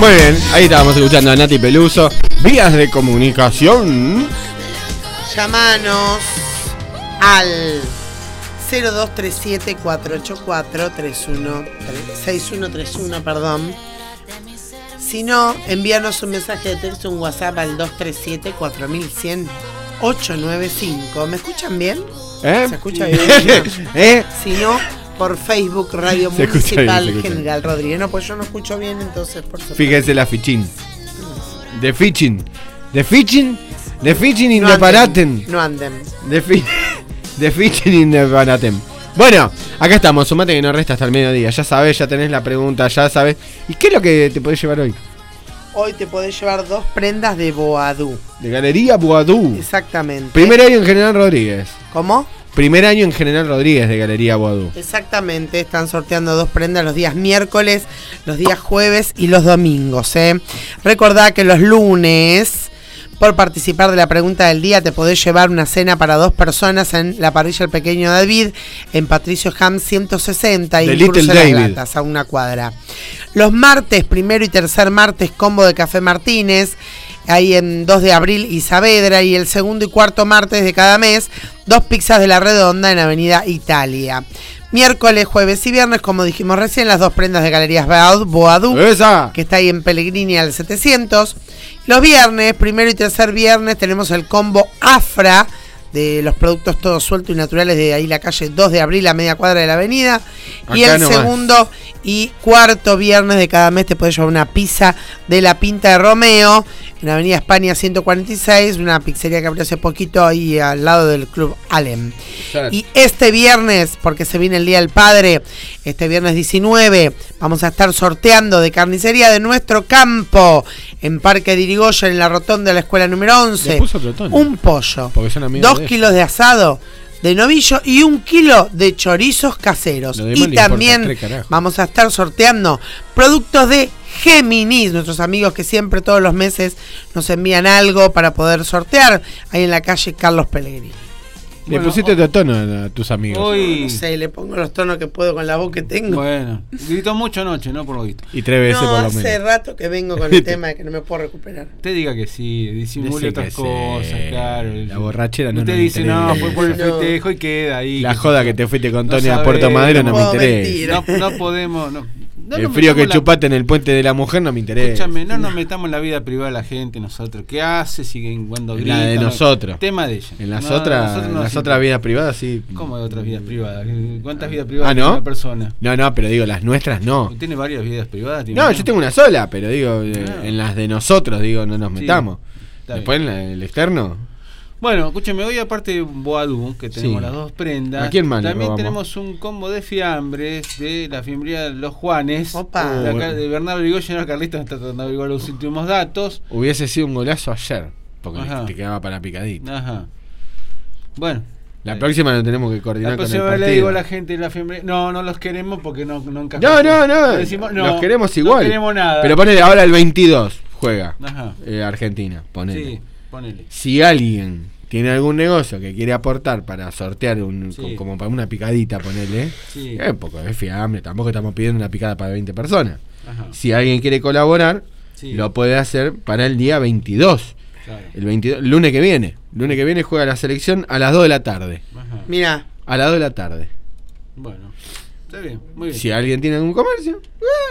Muy bien, ahí estábamos escuchando a Nati Peluso. Vías de comunicación. Llámanos al 0237-484-6131, perdón. Si no, envíanos un mensaje de texto, un WhatsApp al 237-4100-895. ¿Me escuchan bien? ¿Se escucha bien? Si no, por Facebook, Radio Municipal bien, General Rodríguez. No, pues yo no escucho bien, entonces por supuesto. Fíjese la fichín. De fichín in the Paraten. No anden. De fichín in the Paraten. Bueno, acá estamos, sumate que no resta hasta el mediodía. Ya sabes, ya tenés la pregunta, ya sabes. ¿Y qué es lo que te podés llevar hoy? Hoy te podés llevar 2 prendas de Boadú. De Galería Boadú. Exactamente. Primer año en General Rodríguez. ¿Cómo? Primer año en General Rodríguez de Galería Boadú. Exactamente, están sorteando 2 prendas los días miércoles, los días jueves y los domingos. Recordá que los lunes, por participar de la pregunta del día, te podés llevar una cena para 2 personas en la parrilla El Pequeño David, en Patricio Ham 160 y Little David, Las Latas, a una cuadra. Los martes, primero y tercer martes, combo de Café Martínez, ahí en 2 de abril y Saavedra, y el segundo y cuarto martes de cada mes, 2 pizzas de La Redonda en Avenida Italia. Miércoles, jueves y viernes, como dijimos recién, las 2 prendas de Galerías Boadú, que está ahí en Pellegrini al 700. Los viernes, primero y tercer viernes, tenemos el combo Afra de los productos todos sueltos y naturales de ahí la calle 2 de abril a media cuadra de la avenida. Y el segundo y cuarto viernes de cada mes te puedes llevar una pizza de La Pinta de Romeo en Avenida España 146, una pizzería que abrió hace poquito ahí al lado del Club Alem. Y este viernes, porque se viene el Día del Padre, este viernes 19, vamos a estar sorteando de carnicería de nuestro campo en Parque de Irigoyen, en la rotonda de la escuela número 11. Un pollo, 2 kilos de asado de novillo y 1 kilo de chorizos caseros. Y también vamos a estar sorteando productos de Géminis, nuestros amigos que siempre todos los meses nos envían algo para poder sortear ahí en la calle Carlos Pellegrini. Le pusiste otro tono a tus amigos. Hoy... No sé, le pongo los tonos que puedo con la voz que tengo. Bueno, gritó mucho anoche, ¿no? Por lo visto. Y 3 veces por lo menos. Hace rato que vengo con el tema de que no me puedo recuperar. Te diga que sí, disimule otras cosas, claro. La borrachera no te dice, no, fue por el festejo y queda ahí. La joda que te fuiste con Tony a Puerto Madero no me interesa. No podemos, el frío que chupaste en el puente de la mujer no me interesa. Escúchame, no nos metamos en la vida privada de la gente, nosotros. ¿Qué hace? Siguen cuando gritan. La de nosotros. Tema de ella. En las otras vidas privadas sí. ¿Cómo de otras vidas privadas? ¿Cuántas vidas privadas tiene una persona? No, pero digo, las nuestras no. ¿Tiene varias vidas privadas? No, yo tengo una sola, pero digo, en las de nosotros, digo, no nos metamos. Después en el externo. Bueno, escúcheme, hoy aparte de Boadú, que tenemos las 2 prendas, ¿a quién más también tenemos un combo de fiambres de la fiambrería Los Juanes. Opa. De Bernardo Irigoyen. Carlitos está tratando de averiguar los últimos datos. Hubiese sido un golazo ayer, porque te quedaba para picadita. Ajá. Bueno. La próxima no tenemos que coordinar con el partido. Le digo a la gente de la fiambrería, no los queremos porque no encajamos. No. Decimos, los queremos igual. No queremos nada. Pero ponele, ahora el 22 juega Argentina, ponele. Sí, ponele. Si alguien tiene algún negocio que quiere aportar para sortear como para una picadita, ponele, un poco de fiambre, tampoco estamos pidiendo una picada para 20 personas. Si alguien quiere colaborar, lo puede hacer para el día 22. Claro. El 22, lunes que viene juega la selección a las 2 de la tarde. Mira, a las 2 de la tarde. Bueno, está bien, muy bien. Si alguien tiene algún comercio,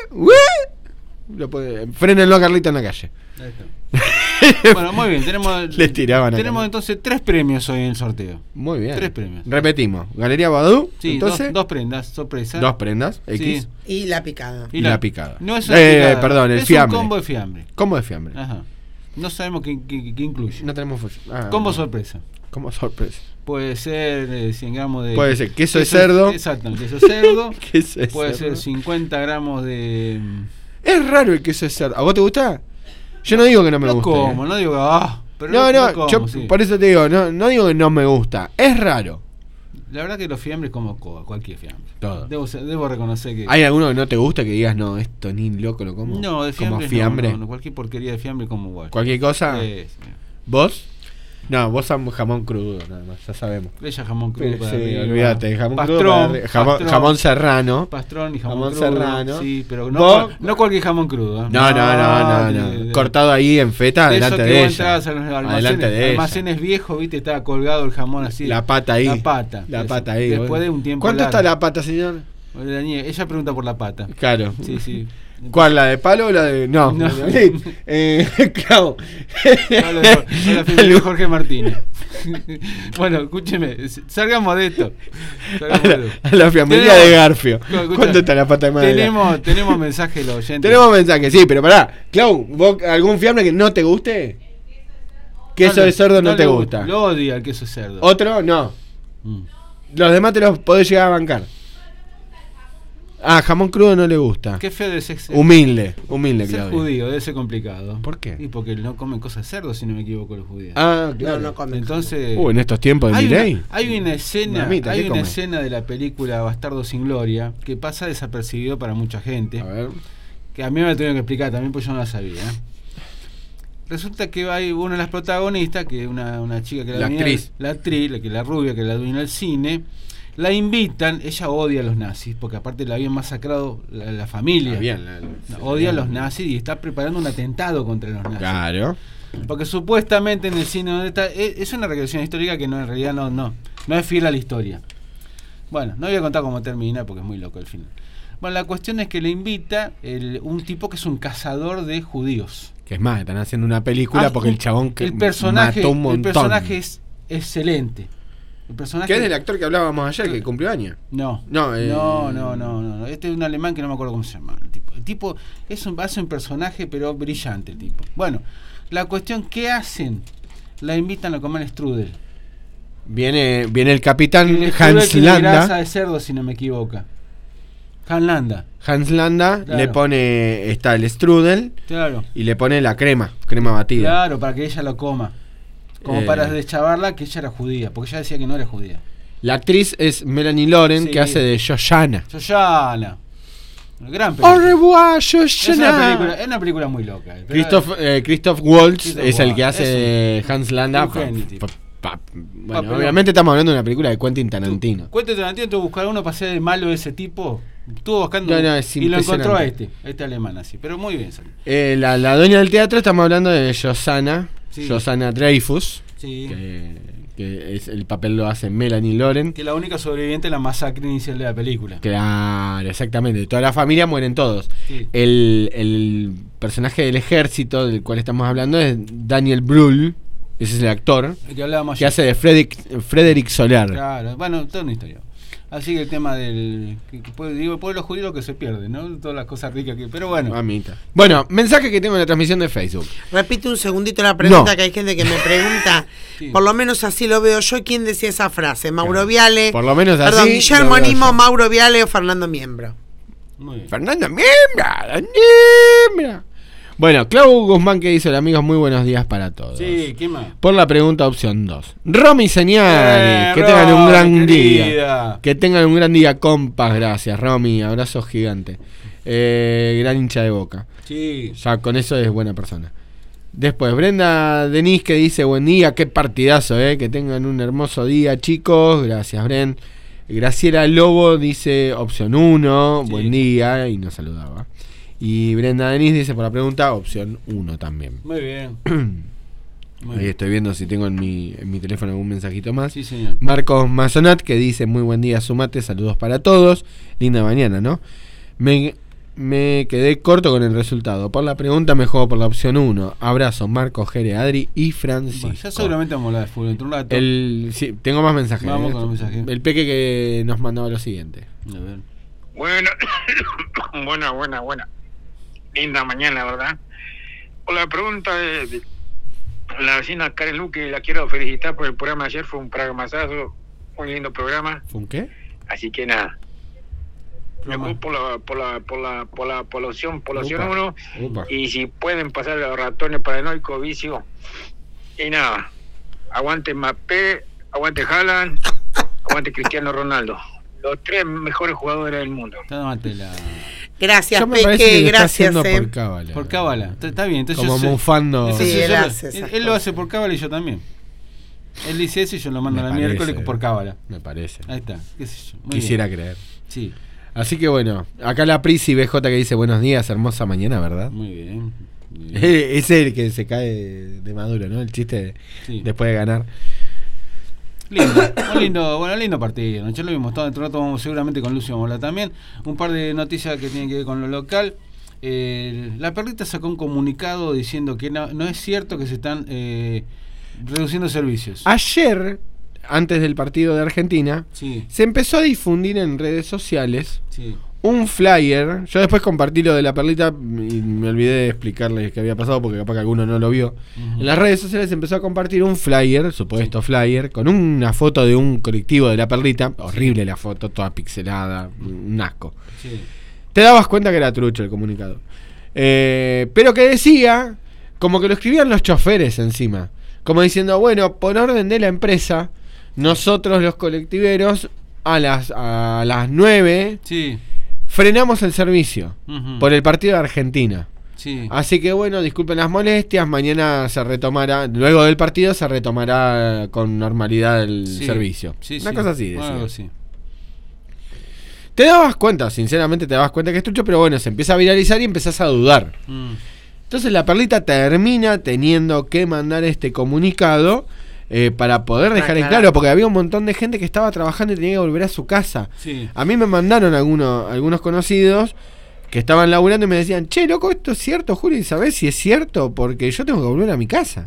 lo puede, frénenlo a Carlita en la calle. Ahí está. Bueno, muy bien, tenemos entonces 3 premios hoy en el sorteo. Muy bien. 3 premios. Repetimos, Galería Boadú. Sí, entonces, 2 prendas, sorpresa. 2 prendas, X. Y la picada. Y la picada. No es una picada, perdón, el es fiambre. un combo de fiambre. Combo de fiambre. Ajá. No sabemos qué incluye. No tenemos combo sorpresa. Combo sorpresa. Puede ser 100 gramos de... Puede ser queso de cerdo. Exactamente, queso de cerdo. Puede ser 50 gramos de... Es raro el queso de cerdo. ¿A vos te gusta? Yo no digo que no me guste. No digo pero no, yo por eso te digo, no digo que no me gusta. Es raro. La verdad que los fiambres como cualquier fiambre. Todo. Debo reconocer que... ¿Hay alguno que no te gusta que digas, no, esto ni loco lo como? No, de fiambre. Como fiambre. No, cualquier porquería de fiambre como igual. ¿Cualquier cosa? ¿Vos? No, vos sos jamón crudo, nada más, ya sabemos. Ella jamón crudo. Sí, olvídate, jamón pastrón, crudo. Jamón serrano. Pastrón y jamón crudo. Serrano. Sí, pero no cualquier jamón crudo. No. Cortado ahí en feta, delante de ella. Adelante de almacenes viejos, viste, estaba colgado el jamón así. La pata ahí. La pata ahí. Después de un tiempo. ¿Cuánto está la pata, señor? Ella pregunta por la pata. Claro. Sí. ¿Cuál? ¿La de palo o la de.? No. Claro. La Jorge Martínez. Bueno, escúcheme, salgamos de esto. A la fiambrería de Garfio. ¿Cuánto está la pata de madera? Tenemos mensaje de los oyentes. Tenemos mensaje, sí, pero pará. Clau, ¿vos algún fiambre que no te guste? Queso de cerdo no te gusta. Lo odia el queso de cerdo. ¿Otro? No. Los demás te los podés llegar a bancar. Jamón crudo no le gusta. Qué feo de ser. Humilde, ser Claudio. judío debe ser complicado. ¿Por qué? Y porque no comen cosas de cerdo, si no me equivoco, los judíos. Claro. No comen. Entonces. En estos tiempos de Milei. Hay una escena de la película Bastardo sin Gloria que pasa desapercibido para mucha gente. A ver. Que a mí me la tuvieron que explicar también, pues yo no la sabía. Resulta que hay una de las protagonistas, que es una chica que la actriz, la rubia que la dueña del cine. La invitan, ella odia a los nazis, porque aparte la habían masacrado la familia. Odia a los nazis y está preparando un atentado contra los nazis. Claro. Porque supuestamente en el cine donde está, es una recreación histórica que en realidad no es fiel a la historia. Bueno, no voy a contar cómo termina porque es muy loco el final. Bueno, la cuestión es que le invita un tipo que es un cazador de judíos. Que es más, están haciendo una película porque el chabón mató un montón. El personaje es excelente. ¿Qué es del actor que hablábamos ayer que cumplió años? No. Este es un alemán que no me acuerdo cómo se llama. El tipo hace un personaje, pero brillante el tipo. Bueno, la cuestión, ¿qué hacen? La invitan a comer strudel. Viene el capitán Hans Landa. Grasa de cerdo, si no me equivoco. Hans Landa le pone está el strudel. Claro. Y le pone la crema batida. Claro, para que ella lo coma. Como para deschavarla que ella era judía, porque ella decía que no era judía. La actriz es Melanie Loren, que hace de Shoshana. Una gran película. Au revoir, Shoshana. Es una película muy loca. Christoph Waltz es el que hace de Hans Landa. Bueno, obviamente estamos hablando de una película de Quentin Tarantino. Quentin Tarantino tuvo que buscar uno para ser de malo de ese tipo. Estuvo buscando y lo encontró a este alemán así. Pero muy bien salió. La dueña del teatro, estamos hablando de Shoshana. Sí. Shoshana Dreyfus, que es, el papel lo hace Melanie Loren, que es la única sobreviviente de la masacre inicial de la película. Claro, exactamente. Toda la familia mueren todos. Sí. El personaje del ejército del cual estamos hablando es Daniel Brühl. Ese es el actor que hace de Frederick Soler. Claro, bueno, toda una historia. Así que el tema del pueblo judío lo que se pierde, ¿no? Todas las cosas ricas que. Pero bueno. Mamita. Bueno, mensaje que tengo en la transmisión de Facebook. Repite un segundito la pregunta, que hay gente que me pregunta. Sí. Por lo menos así lo veo yo. ¿Quién decía esa frase? Mauro Viale. Por lo menos así. Perdón, Guillermo Animo, Mauro Viale o Fernando Miembro. Muy bien. Fernando Miembro. Bueno, Clau Guzmán que dice: amigos, muy buenos días para todos. Sí, ¿qué más? Por la pregunta opción 2. Romy Señari, que tengan un gran día. Que tengan un gran día, compas. Gracias, Romy. Abrazo gigante. Gran hincha de Boca. Sí. Ya con eso es buena persona. Después, Brenda Denis que dice: buen día, qué partidazo, que tengan un hermoso día, chicos. Gracias, Bren. Graciela Lobo dice opción 1, sí. Buen día, y nos saludaba. Y Brenda Denis dice por la pregunta opción 1 también. Muy bien. Ahí estoy viendo si tengo en mi teléfono algún mensajito más. Sí, señor. Marcos Mazonat que dice: muy buen día, sumate, saludos para todos. Linda mañana, ¿no? Me quedé corto con el resultado. Por la pregunta me juego por la opción 1. Abrazo, Marcos, Jere, Adri y Francisco. Bueno, ya seguramente vamos a hablar de fútbol dentro de un rato. Sí, tengo más mensajes. Vamos con los mensajes. El Peque que nos mandaba lo siguiente. A ver. Buena. Linda mañana, ¿verdad? Por la pregunta de la vecina Karen Luque, la quiero felicitar por el programa de ayer. Fue un programazazo, un lindo programa. ¿Fue un qué? Así que nada. Me voy por la opción 1. Y si pueden pasar los ratones paranoicos, vicio. Y nada. Aguante Mbappé, aguante Haaland, aguante Cristiano Ronaldo. Los 3 mejores jugadores del mundo. Gracias, Peque, gracias. Por cábala. Está bien. Entonces como mufando. Sí, él lo hace por cábala y yo también. Él dice eso y yo lo mando la miércoles por cábala. Me parece. Ahí está, qué sé yo. Quisiera creer. Sí. Así que bueno, acá la Prisi BJ que dice buenos días, hermosa mañana, ¿verdad? Muy bien. Es el que se cae de Maduro, ¿no? El chiste después de ganar. Lindo partido. Nosotros lo vimos todo, dentro de rato vamos seguramente con Lucio Mola también. Un par de noticias que tienen que ver con lo local. La Perlita sacó un comunicado diciendo que no es cierto que se están reduciendo servicios. Ayer, antes del partido de Argentina, se empezó a difundir en redes sociales un flyer. Yo después compartí lo de la Perlita y me olvidé de explicarles qué había pasado porque capaz que alguno no lo vio. En las redes sociales se empezó a compartir un flyer, supuesto flyer, con una foto de un colectivo de la Perlita. Horrible la foto, toda pixelada, un asco. Te dabas cuenta que era trucho el comunicado. Pero que decía, como que lo escribían los choferes encima. Como diciendo, bueno, por orden de la empresa, nosotros los colectiveros a las 9 frenamos el servicio por el partido de Argentina. Así que bueno, disculpen las molestias, mañana se retomará, luego del partido se retomará con normalidad el servicio. Una cosa así, decía. Te dabas cuenta, sinceramente te dabas cuenta que es trucho, pero bueno, se empieza a viralizar y empezás a dudar. Entonces la Perlita termina teniendo que mandar este comunicado para poder dejar en claro, porque había un montón de gente que estaba trabajando y tenía que volver a su casa. A mí me mandaron algunos conocidos que estaban laburando y me decían, che, loco, ¿esto es cierto, Juli? ¿Sabés si es cierto? Porque yo tengo que volver a mi casa.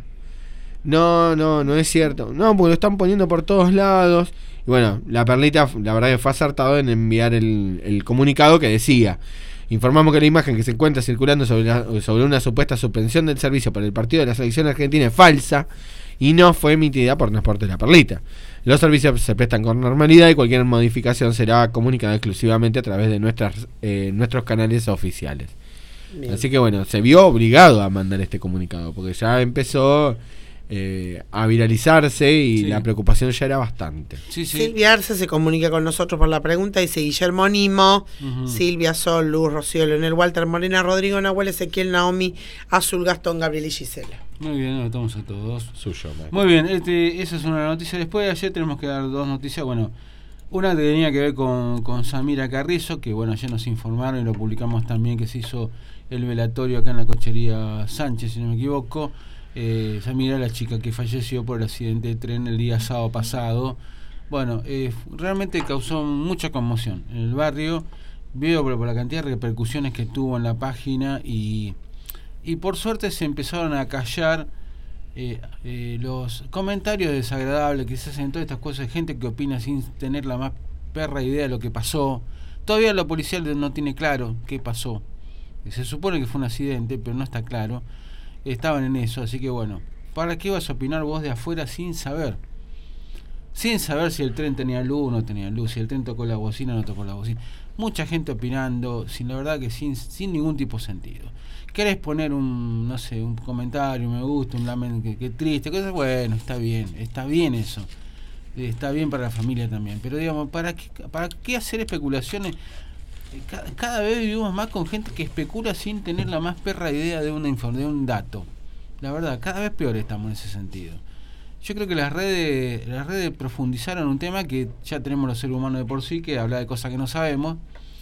No es cierto. No, porque lo están poniendo por todos lados. Y bueno, la Perlita, la verdad que fue acertado en enviar el comunicado que decía: informamos que la imagen que se encuentra circulando sobre una supuesta suspensión del servicio para el partido de la selección argentina es falsa y no fue emitida por Transporte La Perlita. Los servicios se prestan con normalidad y cualquier modificación será comunicada exclusivamente a través de nuestros canales oficiales. Bien. Así que bueno, se vio obligado a mandar este comunicado porque ya empezó a viralizarse y la preocupación ya era bastante. Silvia Arce se comunica con nosotros por la pregunta, dice Guillermo Nimo, Silvia, Sol, Luz, Rocío, Leonel, Walter, Morena, Rodrigo, Nahuel, Ezequiel, Naomi, Azul, Gastón, Gabriel y Gisela. Muy bien, anotamos a todos. Suyo. Muy bien, esa es una noticia. Después de ayer tenemos que dar dos noticias. Bueno, una que tenía que ver con Samira Carrizo, que bueno, ayer nos informaron y lo publicamos también, que se hizo el velatorio acá en la cochería Sánchez, si no me equivoco. Samira, la chica que falleció por el accidente de tren el día sábado pasado. Bueno, realmente causó mucha conmoción en el barrio. Veo por la cantidad de repercusiones que tuvo en la página y por suerte se empezaron a callar los comentarios desagradables que se hacen, todas estas cosas, gente que opina sin tener la más perra idea de lo que pasó. Todavía la policía no tiene claro qué pasó. Se supone que fue un accidente, pero no está claro. Estaban en eso, así que bueno, ¿para qué vas a opinar vos de afuera sin saber? Sin saber si el tren tenía luz o no tenía luz, si el tren tocó la bocina o no tocó la bocina. Mucha gente opinando, sin la verdad que sin ningún tipo de sentido. ¿Querés poner un comentario, un me gusta, un lamen, que triste, cosas? Bueno, está bien eso. Está bien para la familia también. Pero digamos, ¿para qué hacer especulaciones? Cada vez vivimos más con gente que especula sin tener la más perra idea de un dato. La verdad, cada vez peor estamos en ese sentido. Yo creo que las redes profundizaron un tema que ya tenemos los seres humanos de por sí, que habla de cosas que no sabemos,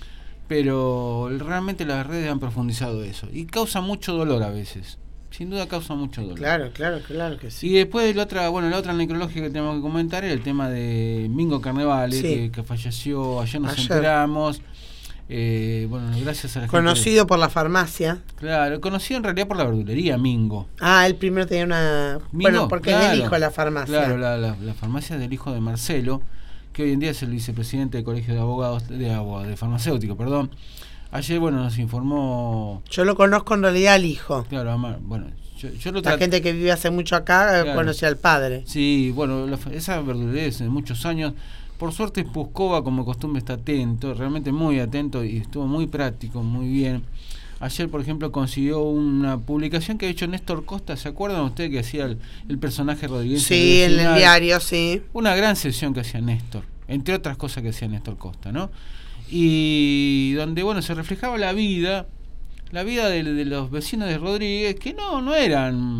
pero realmente las redes han profundizado eso y causa mucho dolor a veces. Sin duda causa mucho dolor. Claro que sí. Y después la otra necrológica que tenemos que comentar es el tema de Mingo Carnevale, que falleció, ayer nos enteramos. Bueno, gracias a la gente. Conocido por la farmacia. Claro, conocido en realidad por la verdulería, Mingo. Él primero tenía una... Mingo, bueno, porque es del hijo de la farmacia. Claro, la farmacia es del hijo de Marcelo, que hoy en día es el vicepresidente del Colegio de Abogados, de farmacéutico, perdón. Ayer, bueno, nos informó... Yo lo conozco en realidad al hijo. Claro, bueno, yo la gente que vive hace mucho acá conocía al padre. Sí, bueno, esa verdulería es de muchos años. Por suerte Puscova, como costumbre, está atento, realmente muy atento y estuvo muy práctico, muy bien. Ayer, por ejemplo, consiguió una publicación que ha hecho Néstor Costa. ¿Se acuerdan ustedes que hacía el personaje rodriguense? Sí, en el diario, sí. Una gran sesión que hacía Néstor, entre otras cosas que hacía Néstor Costa, ¿no? Y donde, bueno, se reflejaba la vida de los vecinos de Rodríguez, que no eran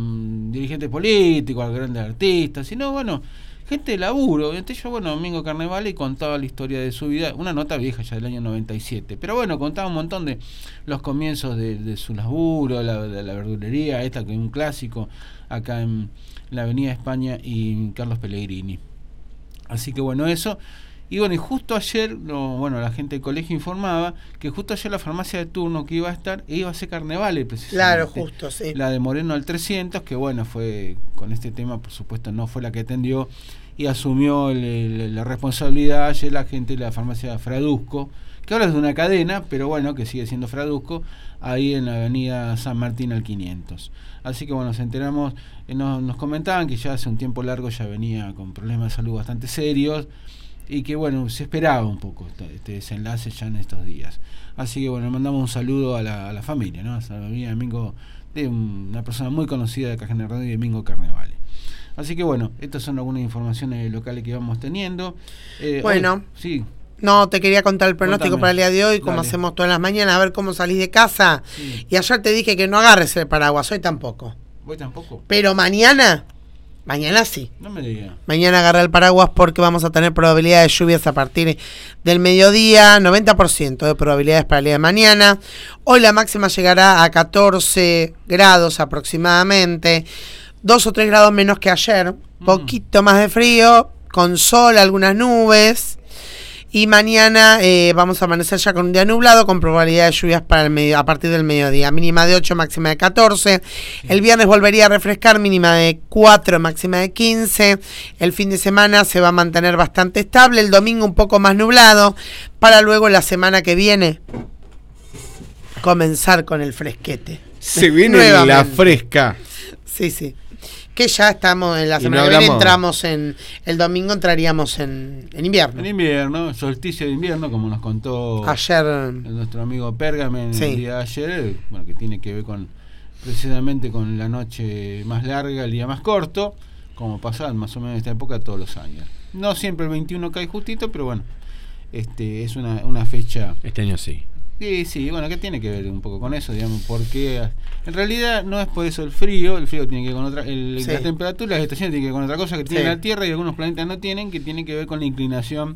dirigentes políticos, a grandes artistas, sino, bueno, gente de laburo. Entre ellos, bueno, Domingo Carnevale, y contaba la historia de su vida, una nota vieja ya del año 97, pero bueno, contaba un montón de los comienzos de su laburo, de la verdulería, esta que es un clásico, acá en la Avenida España y Carlos Pellegrini. Así que bueno, eso. Y bueno, y justo ayer, la gente del colegio informaba que justo ayer la farmacia de turno que iba a estar, iba a ser Carnevale, precisamente. Claro, justo, sí. La de Moreno al 300, que bueno, fue con este tema, por supuesto, no fue la que atendió y asumió la responsabilidad ayer la gente de la farmacia Fradusco, que ahora es de una cadena, pero bueno, que sigue siendo Fradusco, ahí en la avenida San Martín al 500. Así que bueno, nos enteramos, nos comentaban que ya hace un tiempo largo ya venía con problemas de salud bastante serios, y que bueno, se esperaba un poco este desenlace ya en estos días. Así que bueno, mandamos un saludo a la familia, ¿no? A la familia de Domingo, de una persona muy conocida de Cajena Radio, y Domingo Carnevale. Así que bueno, estas son algunas informaciones locales que vamos teniendo. Bueno, hoy, sí. No, te quería contar el pronóstico para el día de hoy, como hacemos todas las mañanas, a ver cómo salís de casa. Sí. Y ayer te dije que no agarres el paraguas, hoy tampoco. ¿Hoy tampoco? Pero mañana sí. No me digas. Mañana agarra el paraguas porque vamos a tener probabilidad de lluvias a partir del mediodía, 90% de probabilidades para el día de mañana. Hoy la máxima llegará a 14 grados aproximadamente, 2 o 3 grados menos que ayer, poquito más de frío, con sol, algunas nubes. Y mañana vamos a amanecer ya con un día nublado, con probabilidad de lluvias para a partir del mediodía. Mínima de 8, máxima de 14. El viernes volvería a refrescar, mínima de 4, máxima de 15. El fin de semana se va a mantener bastante estable. El domingo un poco más nublado, para luego la semana que viene comenzar con el fresquete. Se viene la fresca. Sí. Que ya estamos en la semana que viene, entramos en el domingo, entraríamos en invierno. En invierno, solsticio de invierno, como nos contó ayer nuestro amigo Pergamen el día de ayer, bueno, que tiene que ver precisamente con la noche más larga, el día más corto, como pasa más o menos en esta época todos los años. No siempre el 21 cae justito, pero bueno, es una fecha. Este año sí. Sí, bueno, que tiene que ver un poco con eso, digamos, porque en realidad no es por eso el frío tiene que ver con otra, la temperatura, las estaciones tienen que ver con otra cosa que tiene la Tierra y algunos planetas no tienen, que tiene que ver con la inclinación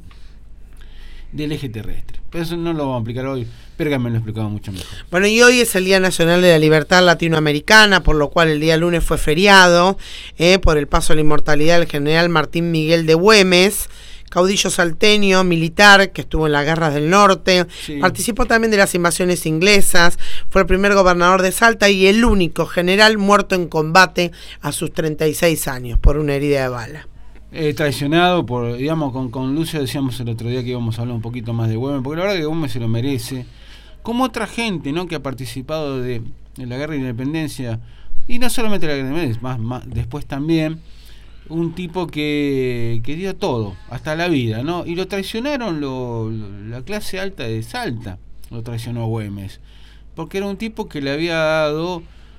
del eje terrestre. Pero eso no lo vamos a explicar hoy, Pergamen lo explicaba mucho mejor. Bueno, y hoy es el Día Nacional de la Libertad Latinoamericana, por lo cual el día lunes fue feriado, por el paso a la inmortalidad del general Martín Miguel de Güemes, caudillo salteño, militar, que estuvo en las guerras del norte, participó también de las invasiones inglesas, fue el primer gobernador de Salta y el único general muerto en combate a sus 36 años por una herida de bala. Traicionado por, digamos, con Lucio decíamos el otro día que íbamos a hablar un poquito más de Güemes, porque la verdad que Güemes se lo merece, como otra gente, ¿no?, que ha participado de la guerra de independencia, y no solamente la guerra de independencia, más después también, un tipo que dio todo, hasta la vida, ¿no? Y lo traicionaron la clase alta de Salta, lo traicionó a Güemes, porque era un tipo que le había dado,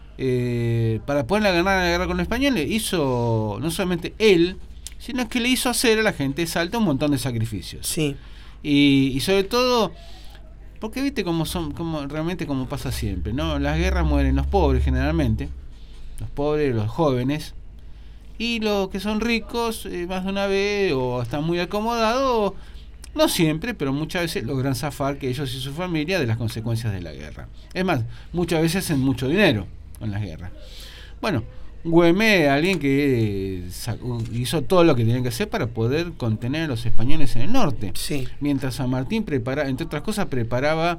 para poder ganar la guerra con los españoles, hizo, no solamente él, sino que le hizo hacer a la gente de Salta un montón de sacrificios. Sí. Y sobre todo, porque viste como realmente como pasa siempre, ¿no? Las guerras mueren los pobres generalmente, los pobres, los jóvenes, y los que son ricos más de una vez o están muy acomodados, no siempre, pero muchas veces logran zafar que ellos y su familia de las consecuencias de la guerra. Es más, muchas veces hacen mucho dinero con las guerras. Bueno, Güemes, alguien que hizo todo lo que tenía que hacer para poder contener a los españoles en el norte. Sí. Mientras San Martín preparaba, entre otras cosas, preparaba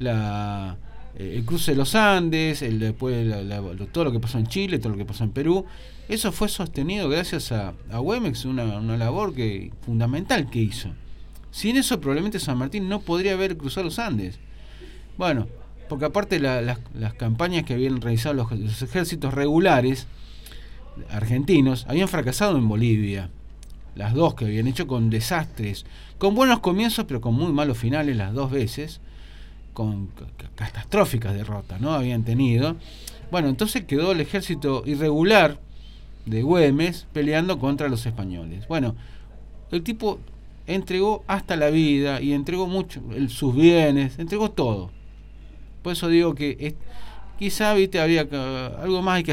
el cruce de los Andes, después todo lo que pasó en Chile, todo lo que pasó en Perú. Eso fue sostenido gracias a Güemes, una labor fundamental que hizo. Sin eso probablemente San Martín no podría haber cruzado los Andes. Bueno, porque aparte las campañas que habían realizado los ejércitos regulares argentinos habían fracasado en Bolivia. Las dos que habían hecho con desastres, con buenos comienzos pero con muy malos finales las dos veces, con catastróficas derrotas, ¿no? Habían tenido. Bueno, entonces quedó el ejército irregular de Güemes peleando contra los españoles. Bueno, el tipo entregó hasta la vida y entregó mucho, sus bienes, entregó todo. Por eso digo que quizá, viste, habría algo más hay que hacer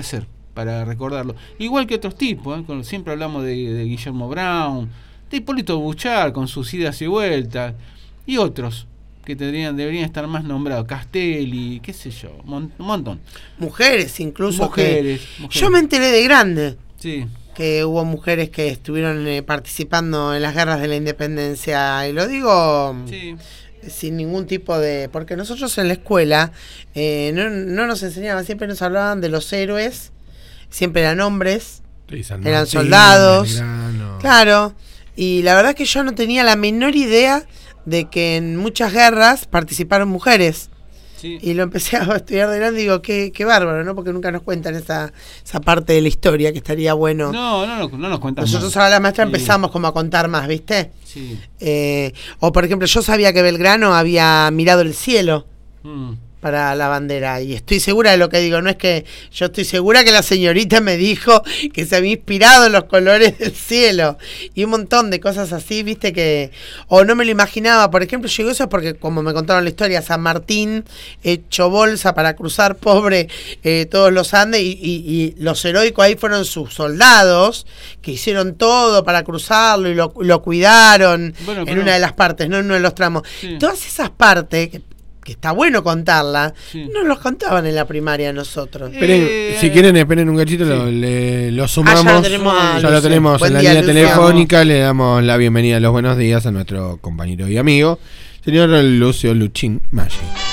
para recordarlo. Igual que otros tipos, siempre hablamos de Guillermo Brown, de Hipólito Buchar con sus idas y vueltas, y otros que deberían estar más nombrados, Castelli, qué sé yo, un montón. Mujeres incluso. Mujeres. Yo me enteré de grande. Sí. Que hubo mujeres que estuvieron participando en las guerras de la independencia, y lo digo sin ningún tipo de... Porque nosotros en la escuela no nos enseñaban, siempre nos hablaban de los héroes, siempre eran hombres, eran soldados, claro, y la verdad que yo no tenía la menor idea de que en muchas guerras participaron mujeres. Sí. Y lo empecé a estudiar de grande y digo, qué bárbaro, ¿no? Porque nunca nos cuentan esa parte de la historia, que estaría bueno. No nos cuentan. Nosotros ahora la maestra empezamos como a contar más, ¿viste? Sí. O por ejemplo, yo sabía que Belgrano había mirado el cielo para la bandera, y estoy segura de lo que digo, no es que yo estoy segura que la señorita me dijo que se había inspirado en los colores del cielo y un montón de cosas así, viste, que o no me lo imaginaba. Por ejemplo, llegó eso porque, como me contaron la historia, San Martín hecho bolsa para cruzar, pobre, todos los Andes, y los heroicos ahí fueron sus soldados que hicieron todo para cruzarlo y lo cuidaron, bueno, en una de las partes, no en uno de los tramos. Sí. Todas esas partes que está bueno contarla, no los contaban en la primaria nosotros. Si quieren, esperen un cachito, lo sumamos. Ya lo tenemos en la línea telefónica. Le damos la bienvenida, los buenos días a nuestro compañero y amigo, señor Lucio Luchín Maggi.